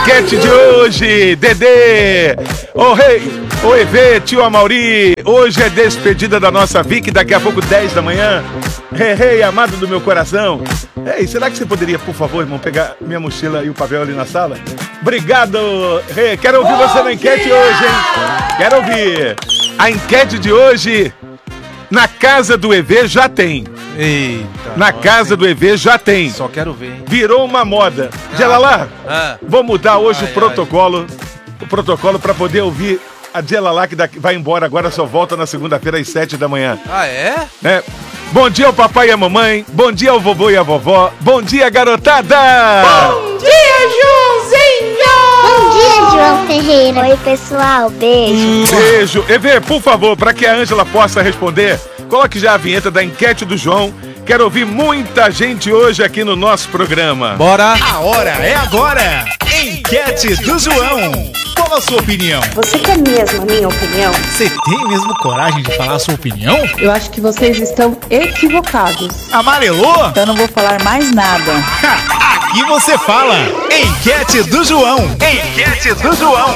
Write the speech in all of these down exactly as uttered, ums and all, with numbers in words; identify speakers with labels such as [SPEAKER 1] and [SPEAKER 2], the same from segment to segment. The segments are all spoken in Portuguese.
[SPEAKER 1] enquete de hoje, Dedê, ô Rei, ô Evê, tio Amauri, hoje é despedida da nossa Vicky, daqui a pouco dez da manhã. Rei, rei, amado do meu coração. Ei, será que você poderia, por favor, irmão, pegar minha mochila e o papel ali na sala? Obrigado, Rei. Quero ouvir Bom você na enquete dia! hoje, hein? Quero ouvir. A enquete de hoje, na casa do E V já tem.
[SPEAKER 2] Eita.
[SPEAKER 1] Na casa do E V já tem.
[SPEAKER 2] Só quero ver, hein?
[SPEAKER 1] Virou uma moda. Ah, Djelalá, ah. vou mudar hoje ai, o protocolo, ai. o protocolo para poder ouvir a Djelalá, que daqui, vai embora agora, só volta na segunda-feira às sete da manhã.
[SPEAKER 2] Ah, é?
[SPEAKER 1] É. Bom dia ao papai e a mamãe, bom dia ao vovô e a vovó, bom dia, garotada!
[SPEAKER 3] Bom dia, Joãozinho!
[SPEAKER 4] Bom dia, João Ferreira. Oi, pessoal, beijo.
[SPEAKER 1] Beijo. E V, por favor, para que a Ângela possa responder, coloque já a vinheta da enquete do João. Quero ouvir muita gente hoje aqui no nosso programa.
[SPEAKER 2] Bora!
[SPEAKER 5] A hora é agora! Enquete do João. Qual a sua opinião?
[SPEAKER 6] Você quer mesmo a minha opinião?
[SPEAKER 5] Você tem mesmo coragem de falar a sua opinião?
[SPEAKER 6] Eu acho que vocês estão equivocados.
[SPEAKER 5] Amarelou?
[SPEAKER 6] Então não vou falar mais nada.
[SPEAKER 5] Ha, aqui você fala. Enquete do João. Enquete do João.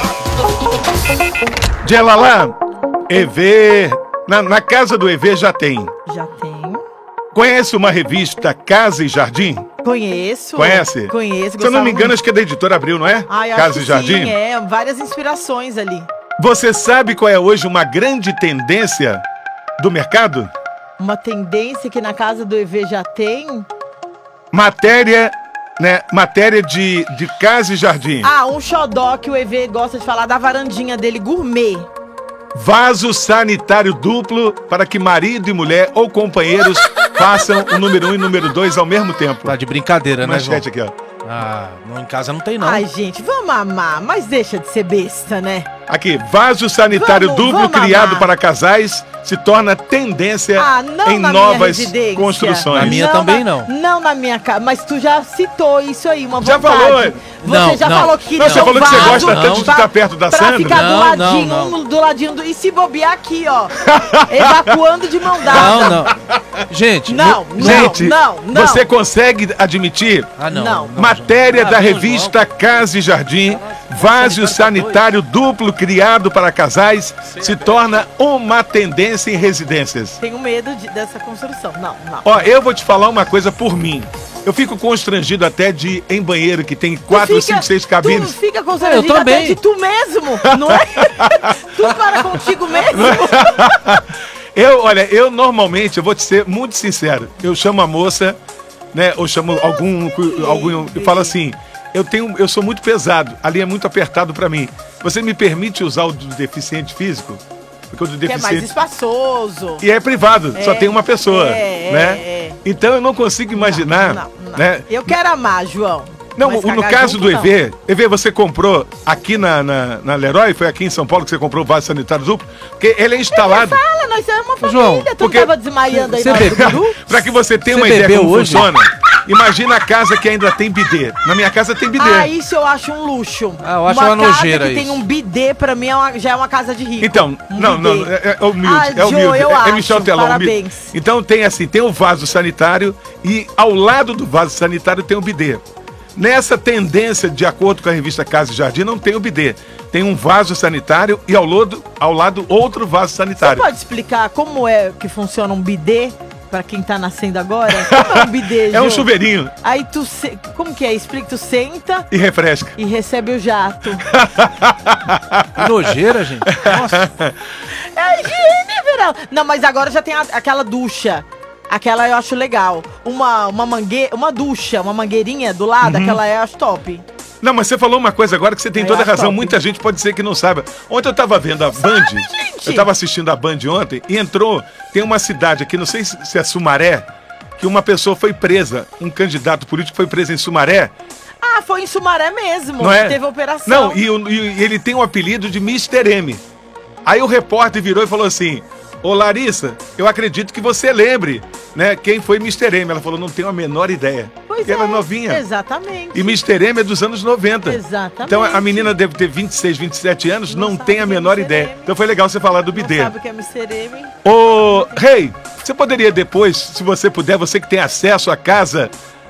[SPEAKER 1] Djelalá, E V, na, na casa do E V já tem.
[SPEAKER 3] Já tem.
[SPEAKER 1] Conhece uma revista Casa e Jardim?
[SPEAKER 3] Conheço.
[SPEAKER 1] Conhece?
[SPEAKER 3] Conheço.
[SPEAKER 1] Se eu não me engano, acho que é da editora Abril, não é?
[SPEAKER 3] Ah, eu
[SPEAKER 1] Casa
[SPEAKER 3] acho
[SPEAKER 1] e Jardim?
[SPEAKER 3] Sim, é, várias inspirações ali.
[SPEAKER 1] Você sabe qual é hoje uma grande tendência do mercado?
[SPEAKER 3] Uma tendência que na casa do E V já tem?
[SPEAKER 1] Matéria, né? Matéria de, de Casa e Jardim.
[SPEAKER 3] Ah, um xodó que o E V gosta de falar da varandinha dele, gourmet.
[SPEAKER 1] Vaso sanitário duplo para que marido e mulher ou companheiros façam o número um e o número dois ao mesmo tempo.
[SPEAKER 2] Tá de brincadeira, né, João?
[SPEAKER 1] Manchete aqui, ó.
[SPEAKER 2] Ah, não, em casa não tem, não.
[SPEAKER 3] Ai, gente, vamos amar, mas deixa de ser besta, né?
[SPEAKER 1] Aqui, vaso sanitário
[SPEAKER 3] Vamos,
[SPEAKER 1] duplo
[SPEAKER 3] vamos
[SPEAKER 1] criado
[SPEAKER 3] amar.
[SPEAKER 1] para casais se torna tendência
[SPEAKER 3] Ah, não
[SPEAKER 1] em
[SPEAKER 3] na
[SPEAKER 1] novas
[SPEAKER 3] minha residência.
[SPEAKER 1] construções.
[SPEAKER 2] Na minha também não.
[SPEAKER 3] Não na minha casa, mas tu já citou isso aí, uma
[SPEAKER 1] Já
[SPEAKER 3] vontade.
[SPEAKER 1] falou.
[SPEAKER 3] Você
[SPEAKER 2] Não,
[SPEAKER 3] já
[SPEAKER 2] não.
[SPEAKER 3] falou que
[SPEAKER 1] Não, você
[SPEAKER 3] queria
[SPEAKER 1] falou
[SPEAKER 3] um
[SPEAKER 1] que você
[SPEAKER 3] vaso
[SPEAKER 1] gosta tanto de
[SPEAKER 3] pra-
[SPEAKER 1] ficar perto da
[SPEAKER 3] Pra
[SPEAKER 1] Sandra.
[SPEAKER 3] ficar
[SPEAKER 2] Não,
[SPEAKER 3] do ladinho,
[SPEAKER 2] não, não.
[SPEAKER 3] um do ladinho do... E se bobear aqui, ó. Evacuando de mão dada.
[SPEAKER 2] Não, não. Gente,
[SPEAKER 3] Não,
[SPEAKER 2] no-
[SPEAKER 3] não,
[SPEAKER 1] Gente,
[SPEAKER 3] não, não.
[SPEAKER 1] você consegue admitir?
[SPEAKER 2] Ah, não.
[SPEAKER 3] Não.
[SPEAKER 1] Matéria
[SPEAKER 2] João.
[SPEAKER 1] da
[SPEAKER 2] Ah, vem o
[SPEAKER 1] revista Casa e Jardim, vaso sanitário duplo criado para casais se torna uma tendência em residências.
[SPEAKER 3] Tenho medo de- dessa construção. Não, não.
[SPEAKER 1] Ó, eu vou te falar uma coisa por mim. Eu fico constrangido até de ir em banheiro que tem quatro,
[SPEAKER 3] Tu
[SPEAKER 1] cinco, seis
[SPEAKER 3] Tu
[SPEAKER 1] cabines.
[SPEAKER 3] fica constrangido
[SPEAKER 2] Eu também.
[SPEAKER 3] até de tu mesmo, não é? Tu para contigo mesmo.
[SPEAKER 1] Eu, olha, eu normalmente, eu vou te ser muito sincero, eu chamo a moça, né, ou chamo algum, algum, eu falo assim, eu tenho, eu sou muito pesado, ali é muito apertado pra mim. Você me permite usar o do deficiente físico? Porque o do
[SPEAKER 3] Que é mais
[SPEAKER 1] deficiente
[SPEAKER 3] espaçoso.
[SPEAKER 1] e é privado, só
[SPEAKER 3] É,
[SPEAKER 1] tem uma pessoa,
[SPEAKER 3] é,
[SPEAKER 1] né?
[SPEAKER 3] é, é.
[SPEAKER 1] Então eu não consigo imaginar,
[SPEAKER 3] Não, não.
[SPEAKER 1] né?
[SPEAKER 3] Eu quero amar, João.
[SPEAKER 1] Não,
[SPEAKER 3] Mas
[SPEAKER 1] o- no
[SPEAKER 3] cagar
[SPEAKER 1] caso
[SPEAKER 3] junto,
[SPEAKER 1] do
[SPEAKER 3] não.
[SPEAKER 1] E V, E V, você comprou aqui na, na, na Leroy, foi aqui em São Paulo que você comprou o vaso sanitário duplo? Porque ele é instalado.
[SPEAKER 3] Fala, nós somos uma família.
[SPEAKER 2] João,
[SPEAKER 3] tu
[SPEAKER 1] porque-
[SPEAKER 3] não tava desmaiando aí
[SPEAKER 2] Você
[SPEAKER 3] na hora do
[SPEAKER 2] bebeu?
[SPEAKER 3] Bidu?
[SPEAKER 1] Pra que você tenha
[SPEAKER 2] Você
[SPEAKER 1] uma ideia
[SPEAKER 2] bebeu
[SPEAKER 1] como
[SPEAKER 2] hoje?
[SPEAKER 1] funciona, imagina a casa que ainda tem bidê. Na minha casa tem bidê.
[SPEAKER 3] Ah, isso eu acho um luxo.
[SPEAKER 2] Ah, eu acho
[SPEAKER 3] uma
[SPEAKER 2] uma nojeira
[SPEAKER 3] casa que
[SPEAKER 2] isso.
[SPEAKER 3] tem um bidê, pra mim, é uma- já é uma casa de rico.
[SPEAKER 1] Então,
[SPEAKER 3] Um
[SPEAKER 1] não, não,
[SPEAKER 3] bidê.
[SPEAKER 1] é, é humilde,
[SPEAKER 3] Ah,
[SPEAKER 1] é
[SPEAKER 3] Jô,
[SPEAKER 1] humilde.
[SPEAKER 3] eu
[SPEAKER 1] é, é
[SPEAKER 3] acho,
[SPEAKER 1] Michel Teló, humilde.
[SPEAKER 3] parabéns.
[SPEAKER 1] Então tem assim, tem o vaso sanitário e ao lado do vaso sanitário tem o bidê. Nessa tendência, de acordo com a revista Casa e Jardim, não tem o bidê. Tem um vaso sanitário e ao lado, ao lado outro vaso
[SPEAKER 3] Você
[SPEAKER 1] sanitário.
[SPEAKER 3] pode explicar como é que funciona um bidê? Pra quem tá nascendo agora? Como é um bidê,
[SPEAKER 1] É um
[SPEAKER 3] Jô?
[SPEAKER 1] chuveirinho
[SPEAKER 3] Aí tu... Se... Como que é? Explica, tu senta
[SPEAKER 1] e refresca.
[SPEAKER 3] e recebe o jato.
[SPEAKER 2] Que nojeira, gente. Nossa.
[SPEAKER 3] É higiene, verão. Não, mas agora já tem a- aquela ducha. Aquela eu acho legal. Uma, uma mangueira, uma ducha, uma mangueirinha do lado, aquela eu acho top.
[SPEAKER 1] Não, mas você falou uma coisa agora que você tem
[SPEAKER 3] Eu
[SPEAKER 1] toda a
[SPEAKER 3] acho
[SPEAKER 1] razão.
[SPEAKER 3] top.
[SPEAKER 1] Muita gente pode ser que não saiba. Ontem eu tava vendo a Band,
[SPEAKER 3] gente.
[SPEAKER 1] eu tava assistindo a Band ontem e entrou, tem uma cidade aqui, não sei se se é Sumaré, que uma pessoa foi presa, um candidato político foi preso em Sumaré.
[SPEAKER 3] Ah, foi em Sumaré mesmo.
[SPEAKER 1] Não é?
[SPEAKER 3] Teve operação.
[SPEAKER 1] Não, e, o- e ele tem o apelido de mister M. Aí o repórter virou e falou assim: ô Larissa, eu acredito que você lembre, né, quem foi mister M. Ela falou, não tenho a menor ideia.
[SPEAKER 3] Pois
[SPEAKER 1] Porque ela é
[SPEAKER 3] é,
[SPEAKER 1] novinha.
[SPEAKER 3] Exatamente.
[SPEAKER 1] E mister M é dos anos noventa.
[SPEAKER 3] Exatamente.
[SPEAKER 1] Então a menina deve ter vinte e seis, vinte e sete anos, não,
[SPEAKER 3] Não
[SPEAKER 1] tem
[SPEAKER 3] sabe
[SPEAKER 1] a
[SPEAKER 3] o que é
[SPEAKER 1] menor
[SPEAKER 3] mister
[SPEAKER 1] ideia.
[SPEAKER 3] M.
[SPEAKER 1] Então foi legal você falar do
[SPEAKER 3] Não
[SPEAKER 1] bidê.
[SPEAKER 3] sabe o que é mister M?
[SPEAKER 1] Ô, Rei, você poderia depois, se você puder, você que tem acesso à casa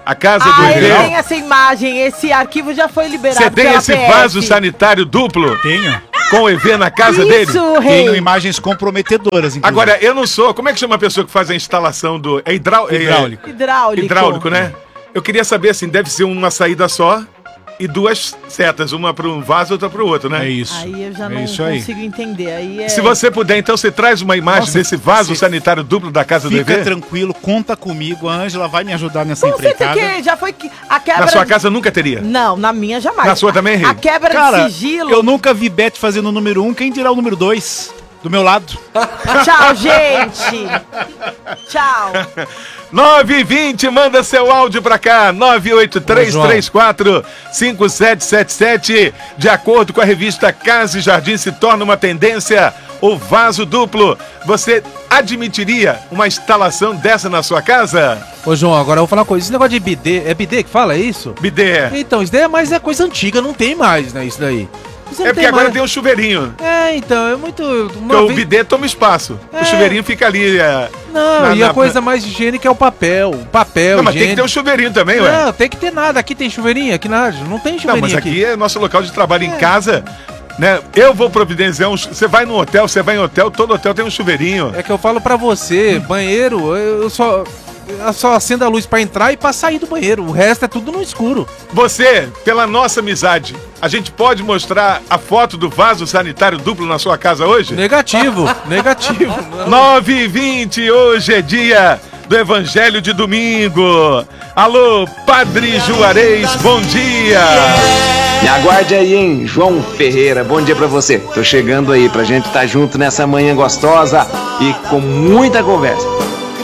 [SPEAKER 1] A casa do
[SPEAKER 3] Ah, ele
[SPEAKER 1] E V.
[SPEAKER 3] tem essa imagem, esse arquivo já foi liberado
[SPEAKER 1] Você tem
[SPEAKER 3] pela
[SPEAKER 1] esse
[SPEAKER 3] P F.
[SPEAKER 1] vaso sanitário duplo?
[SPEAKER 5] Tenho.
[SPEAKER 1] Com o E V na casa dele?
[SPEAKER 3] Isso, rei.
[SPEAKER 5] Tenho imagens comprometedoras, inclusive.
[SPEAKER 1] Agora, eu não sou... Como é que chama a pessoa que faz a instalação do... É hidrá... é-
[SPEAKER 5] Hidráulico.
[SPEAKER 3] Hidráulico.
[SPEAKER 1] Hidráulico, né? Eu queria saber, assim, deve ser uma saída só e duas setas, uma para um vaso e outra para o outro, né?
[SPEAKER 5] É isso.
[SPEAKER 3] Aí eu já
[SPEAKER 5] é
[SPEAKER 3] não
[SPEAKER 5] isso aí.
[SPEAKER 3] consigo entender. Aí é...
[SPEAKER 1] Se você puder, então, você traz uma imagem
[SPEAKER 5] Nossa,
[SPEAKER 1] desse vaso
[SPEAKER 5] você-
[SPEAKER 1] sanitário duplo da casa do E
[SPEAKER 5] Fica
[SPEAKER 1] V?
[SPEAKER 5] tranquilo, conta comigo. A Ângela vai me ajudar nessa
[SPEAKER 3] Com certeza
[SPEAKER 5] empreitada.
[SPEAKER 3] que já foi que a quebra...
[SPEAKER 1] Na sua casa nunca teria?
[SPEAKER 3] Não, na minha jamais.
[SPEAKER 1] Na sua também, Rei?
[SPEAKER 3] A quebra
[SPEAKER 5] Cara,
[SPEAKER 3] de sigilo...
[SPEAKER 5] eu nunca vi Beth fazendo o número um, quem dirá o número dois? Do meu lado.
[SPEAKER 3] Tchau, gente. Tchau.
[SPEAKER 1] nove e vinte, manda seu áudio pra cá, nove oito três três quatro cinco sete sete sete. De acordo com a revista Casa e Jardim, se torna uma tendência o vaso duplo. Você admitiria uma instalação dessa na sua casa?
[SPEAKER 2] Ô, João, agora eu vou falar uma coisa. Esse negócio de bidê, é bidê que fala, é isso?
[SPEAKER 1] Bidê.
[SPEAKER 2] Então, isso daí é mais é coisa antiga, não tem mais, né, isso daí. Isso não
[SPEAKER 1] É porque
[SPEAKER 2] tem
[SPEAKER 1] agora
[SPEAKER 2] mais.
[SPEAKER 1] tem um chuveirinho.
[SPEAKER 2] É, então, é muito... uma
[SPEAKER 1] Porque o
[SPEAKER 2] vez-
[SPEAKER 1] bidê toma espaço.
[SPEAKER 2] É.
[SPEAKER 1] O chuveirinho fica ali. É...
[SPEAKER 2] Não,
[SPEAKER 1] na-
[SPEAKER 2] e
[SPEAKER 1] na-
[SPEAKER 2] a coisa mais higiênica é o papel. O papel
[SPEAKER 1] Não, mas tem que ter um
[SPEAKER 2] higiênico.
[SPEAKER 1] chuveirinho também, ué.
[SPEAKER 2] Não, tem que ter nada. Aqui tem chuveirinho, aqui na não tem
[SPEAKER 1] Não,
[SPEAKER 2] chuveirinho
[SPEAKER 1] mas
[SPEAKER 2] aqui.
[SPEAKER 1] aqui é nosso local de trabalho em casa, né? Eu vou providenciar um... Você vai no hotel, você vai em hotel, todo hotel tem um chuveirinho.
[SPEAKER 2] É que eu falo pra você, banheiro, eu só... Eu só acendo a luz pra entrar e pra sair do banheiro. O resto é tudo no escuro.
[SPEAKER 1] Você, pela nossa amizade, a gente pode mostrar a foto do vaso sanitário duplo na sua casa hoje?
[SPEAKER 2] Negativo, negativo. Não.
[SPEAKER 1] nove e vinte, hoje é dia do Evangelho de Domingo. Alô, Padre Juarez, bom dia.
[SPEAKER 7] Me aguarde aí, hein, João Ferreira. Bom dia pra você. Tô chegando aí pra gente estar junto nessa manhã gostosa e com muita conversa.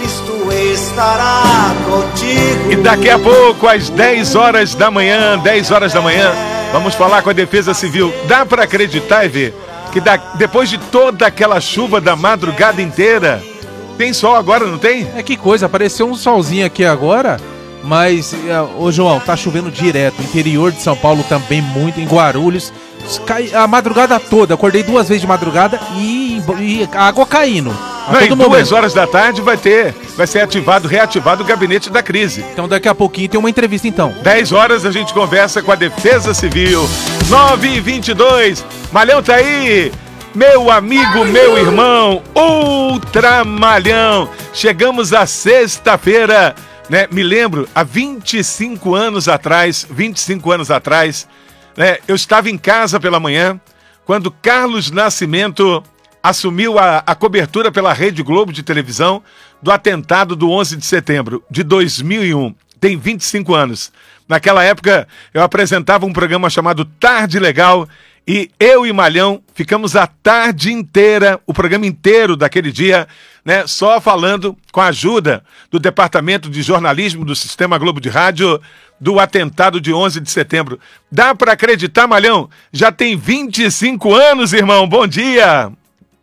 [SPEAKER 1] E daqui a pouco, às dez horas da manhã, dez horas da manhã, vamos falar com a Defesa Civil. Dá pra acreditar e ver que da- depois de toda aquela chuva da madrugada inteira, tem sol agora, não tem?
[SPEAKER 2] É que coisa, apareceu um solzinho aqui agora, mas, é, ô João, tá chovendo direto. Interior de São Paulo também muito, em Guarulhos. Cai a madrugada toda, acordei duas vezes de madrugada e, e água caindo. A
[SPEAKER 1] Não, em
[SPEAKER 2] todo
[SPEAKER 1] duas
[SPEAKER 2] momento.
[SPEAKER 1] horas da tarde vai ter, vai ser ativado, reativado o gabinete da crise.
[SPEAKER 2] Então daqui a pouquinho tem uma entrevista então.
[SPEAKER 1] dez horas a gente conversa com a Defesa Civil. nove e vinte e dois, Malhão tá aí. Meu amigo, meu irmão, Ultra Malhão. Chegamos à sexta-feira, né? Me lembro, há vinte e cinco anos atrás, vinte e cinco anos atrás, né? Eu estava em casa pela manhã, quando Carlos Nascimento assumiu a, a cobertura pela Rede Globo de televisão do atentado do onze de setembro de dois mil e um. Tem vinte e cinco anos. Naquela época, eu apresentava um programa chamado Tarde Legal e eu e Malhão ficamos a tarde inteira, o programa inteiro daquele dia, né, só falando com a ajuda do Departamento de Jornalismo do Sistema Globo de Rádio do atentado de onze de setembro. Dá pra acreditar, Malhão? Já tem vinte e cinco anos, irmão. Bom dia!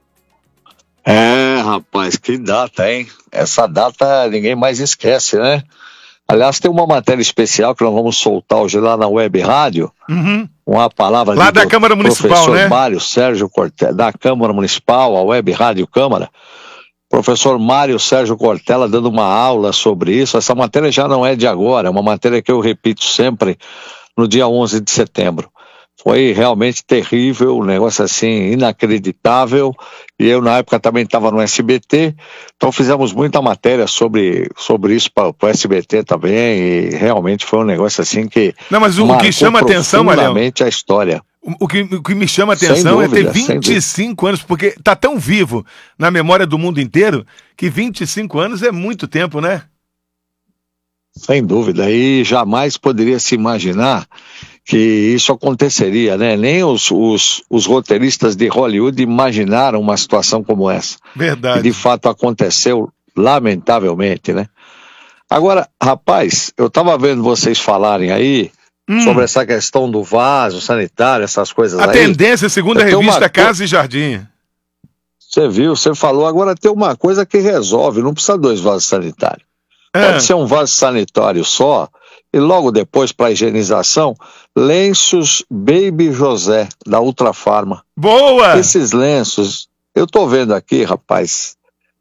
[SPEAKER 8] É, rapaz, que data, hein? Essa data ninguém mais esquece, né? Aliás, tem uma matéria especial que nós vamos soltar hoje lá na Web Rádio.
[SPEAKER 1] Uhum.
[SPEAKER 8] Uma palavra
[SPEAKER 1] Lá
[SPEAKER 8] ali
[SPEAKER 1] da
[SPEAKER 8] do
[SPEAKER 1] Câmara Municipal,
[SPEAKER 8] professor
[SPEAKER 1] né?
[SPEAKER 8] Mário Sérgio Cortella, da Câmara Municipal, a Web Rádio Câmara. Professor Mário Sérgio Cortella dando uma aula sobre isso. Essa matéria já não é de agora, é uma matéria que eu repito sempre no dia onze de setembro. Foi realmente terrível, um negócio assim, inacreditável. E eu, na época, também estava no S B T, então fizemos muita matéria sobre, sobre isso para o S B T também. E realmente foi um negócio assim que.
[SPEAKER 1] Não, mas o, o que
[SPEAKER 8] marcou
[SPEAKER 1] chama atenção, Malhão,
[SPEAKER 8] profundamente a história.
[SPEAKER 1] o, o que, o que me chama
[SPEAKER 8] Sem
[SPEAKER 1] atenção é
[SPEAKER 8] dúvida,
[SPEAKER 1] ter
[SPEAKER 8] sem
[SPEAKER 1] vinte e cinco anos, porque tá tão vivo na memória do mundo inteiro que vinte e cinco anos é muito tempo, né?
[SPEAKER 8] Sem dúvida, e jamais poderia se imaginar que isso aconteceria, né? Nem os, os, os roteiristas de Hollywood imaginaram uma situação como essa.
[SPEAKER 1] Verdade.
[SPEAKER 8] E de fato aconteceu, lamentavelmente, né? Agora, rapaz, eu estava vendo vocês falarem aí hum. sobre essa questão do vaso sanitário, essas coisas
[SPEAKER 1] a
[SPEAKER 8] aí.
[SPEAKER 1] A tendência, segundo a revista
[SPEAKER 8] uma...
[SPEAKER 1] Casa e Jardim.
[SPEAKER 8] Você viu, você falou, agora tem uma coisa que resolve, não precisa dois vasos sanitários. Pode ser um vaso sanitário só, e logo depois, para higienização, lenços Baby José, da Ultrafarma.
[SPEAKER 1] Boa!
[SPEAKER 8] Esses lenços, eu tô vendo aqui, rapaz,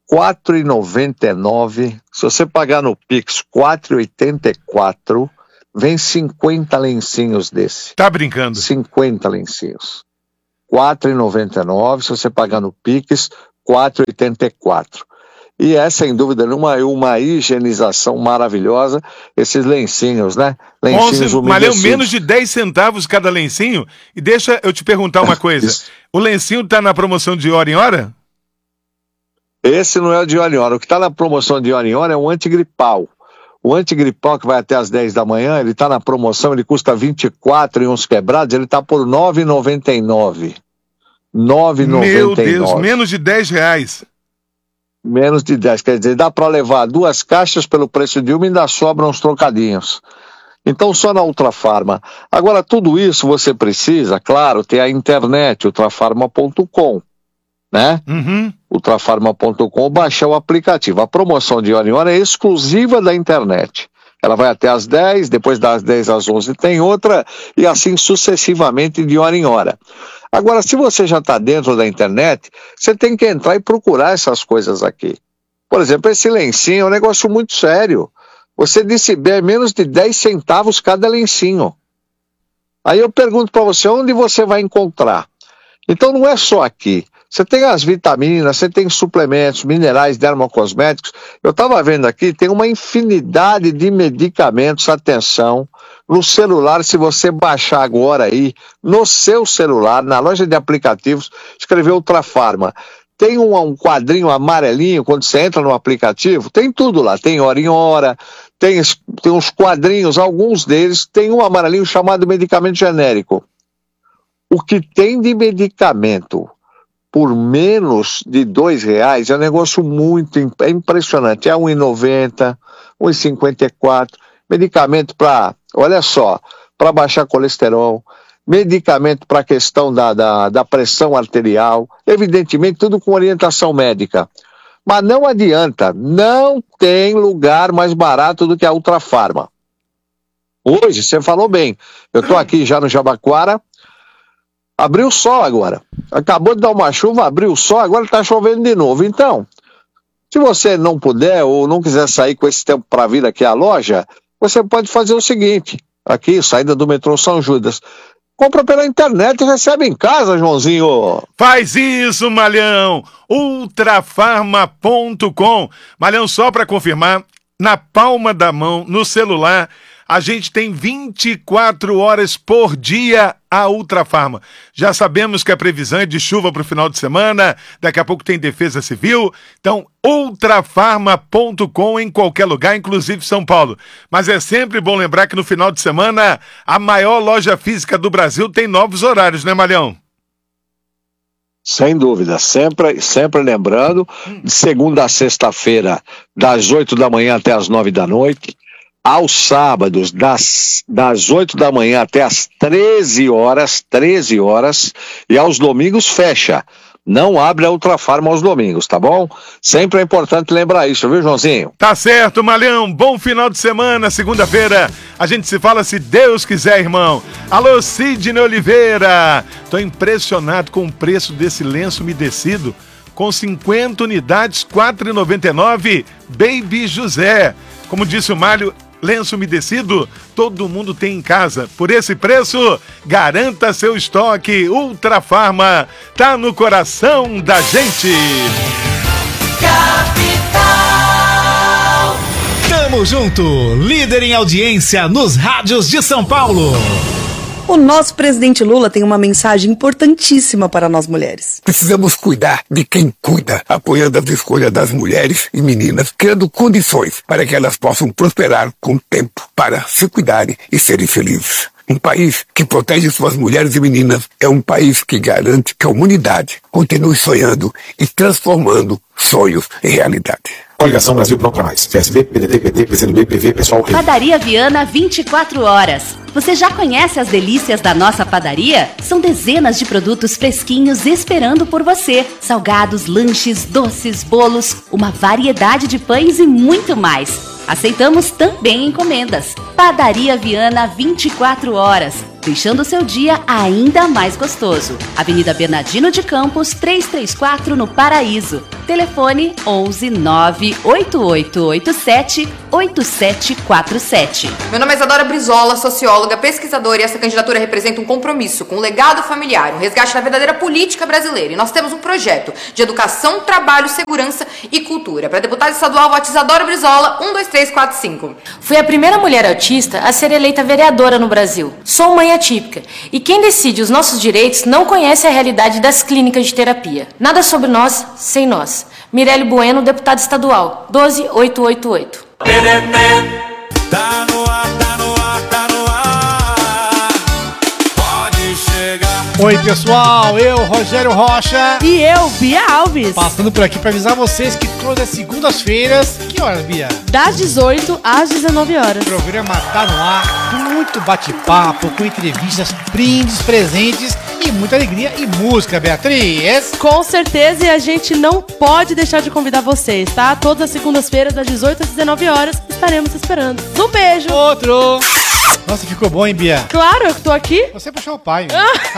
[SPEAKER 8] quatro reais e noventa e nove centavos. Se você pagar no Pix quatro reais e oitenta e quatro centavos, vem cinquenta lencinhos desse.
[SPEAKER 1] Tá brincando?
[SPEAKER 8] cinquenta lencinhos. quatro reais e noventa e nove centavos. Se você pagar no Pix, quatro reais e oitenta e quatro centavos. E é, sem dúvida nenhuma, uma higienização maravilhosa, esses lencinhos, né? Lencinhos
[SPEAKER 1] onze, Malhão, menos de dez centavos cada lencinho. E deixa eu te perguntar uma coisa. O lencinho tá na promoção de hora em hora?
[SPEAKER 8] Esse não é o de hora em hora. O que está na promoção de hora em hora é o antigripal. O antigripal, que vai até as dez da manhã, ele está na promoção, ele custa vinte e quatro e uns quebrados, ele está por nove reais e noventa e nove centavos. nove reais e noventa e nove centavos.
[SPEAKER 1] Meu Deus, menos de dez reais.
[SPEAKER 8] Menos de dez, quer dizer, dá para levar duas caixas pelo preço de uma e ainda sobram uns trocadinhos. Então, só na Ultrafarma. Agora, tudo isso você precisa, claro, ter a internet, ultrafarma ponto com, né?
[SPEAKER 1] Uhum.
[SPEAKER 8] ultrafarma ponto com, baixar o aplicativo. A promoção de hora em hora é exclusiva da internet. Ela vai até às dez, depois das dez às onze tem outra, e assim sucessivamente de hora em hora. Agora, se você já está dentro da internet, você tem que entrar e procurar essas coisas aqui. Por exemplo, esse lencinho é um negócio muito sério. Você disse bem, é menos de dez centavos cada lencinho. Aí eu pergunto para você, onde você vai encontrar? Então não é só aqui. Você tem as vitaminas, você tem suplementos, minerais, dermocosméticos. Eu estava vendo aqui, tem uma infinidade de medicamentos, atenção, no celular, se você baixar agora aí, no seu celular, na loja de aplicativos, escrever Ultrafarma. Tem um, um quadrinho amarelinho, quando você entra no aplicativo, tem tudo lá, tem hora em hora, tem, tem uns quadrinhos, alguns deles, tem um amarelinho chamado medicamento genérico. O que tem de medicamento por menos de dois reais é um negócio muito é impressionante. É um real e noventa centavos, um real e cinquenta e quatro centavos, medicamento para, olha só, para baixar colesterol, medicamento para a questão da, da, da pressão arterial, evidentemente tudo com orientação médica. Mas não adianta, não tem lugar mais barato do que a Ultrafarma. Hoje, você falou bem, eu estou aqui já no Jabaquara, abriu o sol agora. Acabou de dar uma chuva, abriu o sol, agora está chovendo de novo. Então, se você não puder ou não quiser sair com esse tempo para vir aqui à loja, você pode fazer o seguinte, aqui, saída do metrô São Judas, compra pela internet e recebe em casa, Joãozinho.
[SPEAKER 1] Faz isso, Malhão, ultrafarma ponto com. Malhão, só para confirmar, na palma da mão, no celular, a gente tem vinte e quatro horas por dia a Ultrafarma. Já sabemos que a previsão é de chuva para o final de semana, daqui a pouco tem defesa civil, então ultrafarma ponto com em qualquer lugar, inclusive São Paulo. Mas é sempre bom lembrar que no final de semana a maior loja física do Brasil tem novos horários, né, Malhão?
[SPEAKER 8] Sem dúvida, sempre, sempre lembrando, de segunda a sexta-feira, das oito da manhã até as nove da noite, aos sábados, das, das oito da manhã até as treze horas, treze horas, e aos domingos fecha. Não abre a Ultrafarma aos domingos, tá bom? Sempre é importante lembrar isso, viu, Joãozinho?
[SPEAKER 1] Tá certo, Malhão. Bom final de semana, segunda-feira. A gente se fala se Deus quiser, irmão. Alô, Sidney Oliveira. Tô impressionado com o preço desse lenço umedecido. Com cinquenta unidades, quatro reais e noventa e nove centavos, Baby José. Como disse o Mário, lenço umedecido, todo mundo tem em casa. Por esse preço, garanta seu estoque. Ultrafarma, tá no coração da gente.
[SPEAKER 5] Capital. Tamo junto, líder em audiência nos rádios de São Paulo.
[SPEAKER 9] O nosso presidente Lula tem uma mensagem importantíssima para nós mulheres.
[SPEAKER 10] Precisamos cuidar de quem cuida, apoiando as escolhas das mulheres e meninas, criando condições para que elas possam prosperar com o tempo, para se cuidarem e serem felizes. Um país que protege suas mulheres e meninas é um país que garante que a humanidade continue sonhando e transformando sonhos em realidade.
[SPEAKER 11] Coligação Brasil Pronto Mais. P S B, P D T, P T, P C do B, P V, Pessoal...
[SPEAKER 12] Padaria Viana vinte e quatro horas. Você já conhece as delícias da nossa padaria? São dezenas de produtos fresquinhos esperando por você. Salgados, lanches, doces, bolos, uma variedade de pães e muito mais. Aceitamos também encomendas. Padaria Viana vinte e quatro horas, deixando o seu dia ainda mais gostoso. Avenida Bernardino de Campos, trezentos e trinta e quatro, no Paraíso. Telefone onze nove oito oito oito sete oito sete quatro sete.
[SPEAKER 13] Meu nome é Isadora Brizola, socióloga, pesquisadora, e essa candidatura representa um compromisso com o legado familiar, um resgate da verdadeira política brasileira. E nós temos um projeto de educação, trabalho, segurança e cultura. Para deputada estadual, vote Isadora Brizola, um dois três quatro cinco.
[SPEAKER 14] Fui a primeira mulher autista a ser eleita vereadora no Brasil. Sou mãe atípica. E quem decide os nossos direitos não conhece a realidade das clínicas de terapia. Nada sobre nós, sem nós. Mirelle Bueno, deputada estadual, doze mil oitocentos e oitenta e oito.
[SPEAKER 15] Tá no ar, tá no ar, tá no ar. Pode chegar.
[SPEAKER 16] Oi, pessoal, eu, Rogério Rocha.
[SPEAKER 3] E eu, Bia Alves.
[SPEAKER 16] Passando por aqui para avisar vocês que todas as segundas-feiras, que horas, Bia?
[SPEAKER 3] Das dezoito às dezenove horas.
[SPEAKER 16] O programa tá no ar, com muito bate-papo, com entrevistas, brindes, presentes e muita alegria e música, Beatriz.
[SPEAKER 3] Com certeza, e a gente não pode deixar de convidar vocês, tá? Todas as segundas-feiras, das dezoito às dezenove horas, estaremos esperando. Um beijo.
[SPEAKER 16] Outro. Nossa, ficou bom, hein, Bia?
[SPEAKER 3] Claro, eu tô aqui.
[SPEAKER 16] Você puxou o pai.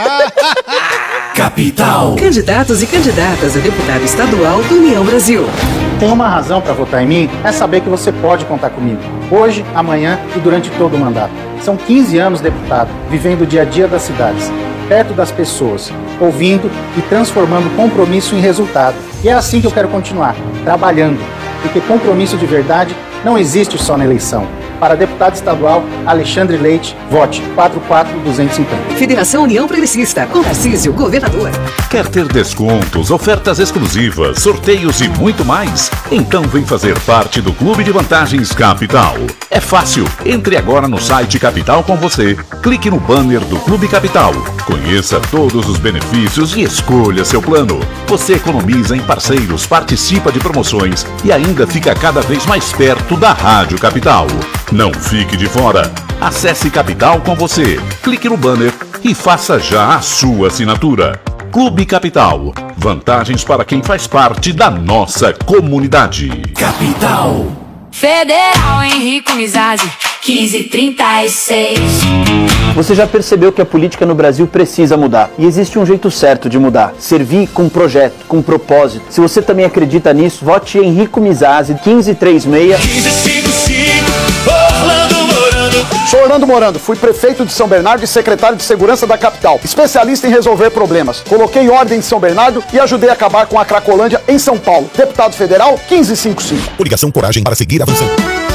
[SPEAKER 17] Capital. Candidatos e candidatas a deputado estadual do União Brasil.
[SPEAKER 18] Tem uma razão para votar em mim, é saber que você pode contar comigo. Hoje, amanhã e durante todo o mandato. São quinze anos deputado, vivendo o dia a dia das cidades, perto das pessoas, ouvindo e transformando compromisso em resultado. E é assim que eu quero continuar, trabalhando. Porque compromisso de verdade não existe só na eleição. Para deputado estadual, Alexandre Leite, vote quatro quatro dois cinco zero.
[SPEAKER 17] Federação União Progressista, com Tarcísio, governador.
[SPEAKER 19] Quer ter descontos, ofertas exclusivas, sorteios e muito mais? Então vem fazer parte do Clube de Vantagens Capital. É fácil, entre agora no site Capital com você, clique no banner do Clube Capital, conheça todos os benefícios e escolha seu plano. Você economiza em parceiros, participa de promoções e ainda fica cada vez mais perto da Rádio Capital. Não fique de fora. Acesse Capital com você, clique no banner e faça já a sua assinatura. Clube Capital. Vantagens para quem faz parte da nossa comunidade.
[SPEAKER 17] Capital.
[SPEAKER 20] Federal Henrico Mizazzi, quinze trinta e seis.
[SPEAKER 21] Você já percebeu que a política no Brasil precisa mudar. E existe um jeito certo de mudar. Servir com projeto, com propósito. Se você também acredita nisso, vote Henrico Mizazzi, quinze trinta e seis.
[SPEAKER 15] quinze cinquenta e cinco, Orlando Morando.
[SPEAKER 22] Sou Orlando Morando, fui prefeito de São Bernardo e secretário de segurança da capital. Especialista em resolver problemas. Coloquei ordem em São Bernardo e ajudei a acabar com a Cracolândia em São Paulo. Deputado federal, quinze cinquenta e cinco.
[SPEAKER 11] Coligação Coragem para seguir avançando.